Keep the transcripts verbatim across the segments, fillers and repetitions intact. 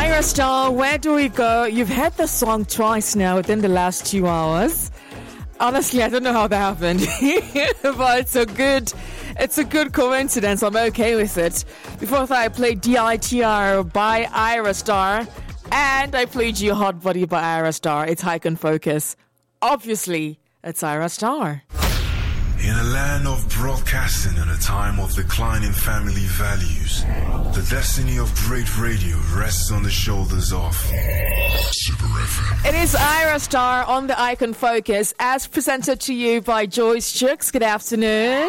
Ayra Starr, Where Do We Go? You've heard the song twice now within the last two hours. Honestly, I don't know how that happened, but it's a good, it's a good coincidence. I'm okay with it. Before that, I played D I T R by Ayra Starr, and I played You Hot Body by Ayra Starr. It's Hike and Focus. Obviously, it's Ayra Starr. In a land of broadcasting and a time of declining family values, the destiny of great radio rests on the shoulders of Super F M. It is Ayra Starr on the Icon Focus, as presented to you by Joyce Chooks. Good afternoon.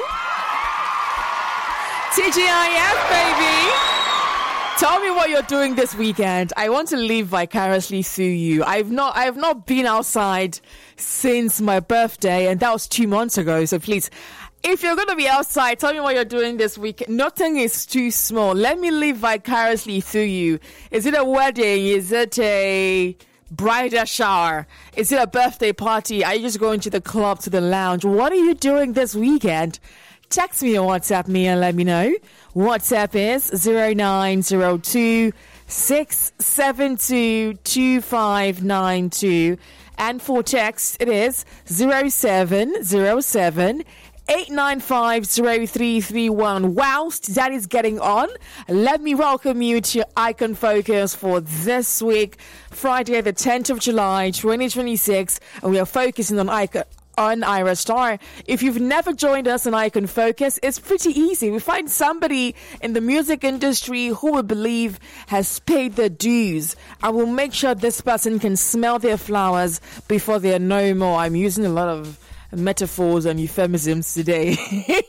T G I F, baby. Tell me what you're doing this weekend. I want to live vicariously through you. I've not, I have not been outside since my birthday, and that was two months ago. So please, if you're going to be outside, tell me what you're doing this week. Nothing is too small. Let me live vicariously through you. Is it a wedding? Is it a bridal shower? Is it a birthday party? Are you just going to the club, to the lounge? What are you doing this weekend? Text me or WhatsApp me and let me know. WhatsApp is zero nine zero two six seven two two five nine two. And for text, it is zero seven zero seven eight nine five zero three three one. Whilst that is getting on, let me welcome you to Icon Focus for this week, Friday the tenth of July twenty twenty-six, and we are focusing on Icon on Ayra Starr. If you've never joined us on Icon Focus, it's pretty easy. We find somebody in the music industry who we believe has paid their dues, and we'll make sure this person can smell their flowers before they are no more. I'm using a lot of metaphors and euphemisms today.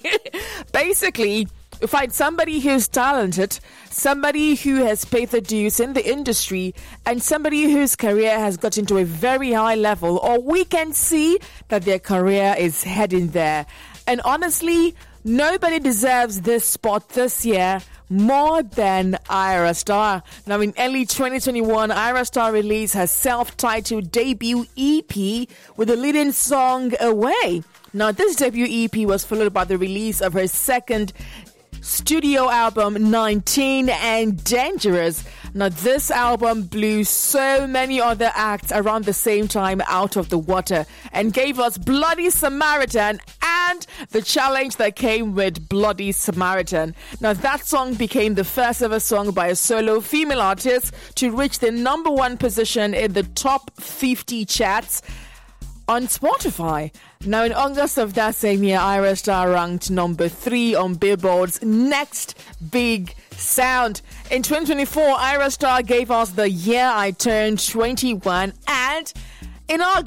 Basically, we find somebody who's talented, somebody who has paid the dues in the industry, and somebody whose career has gotten to a very high level, or we can see that their career is heading there. And honestly, nobody deserves this spot this year more than Ayra Starr. Now, in early twenty twenty-one, Ayra Starr released her self-titled debut E P with the leading song Away. Now, this debut E P was followed by the release of her second studio album, nineteen and Dangerous. Now, this album blew so many other acts around the same time out of the water and gave us Bloody Samaritan and the challenge that came with Bloody Samaritan. Now, that song became the first ever song by a solo female artist to reach the number one position in the top fifty charts on Spotify. Now, in August of that same year, Ayra Starr ranked number three on Billboard's Next Big Sound. In twenty twenty-four, Ayra Starr gave us The Year I Turned twenty-one, and in August,